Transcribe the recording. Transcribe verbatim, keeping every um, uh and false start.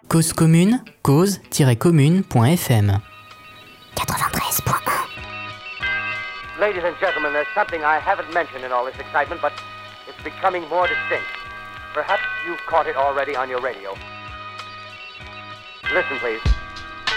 Cause commune, cause tiret commune point f m. quatre-vingt-treize point un. Ladies and gentlemen, there's something I haven't mentioned in all this excitement, but it's becoming more distinct. Perhaps you've caught it already on your radio. Listen, please.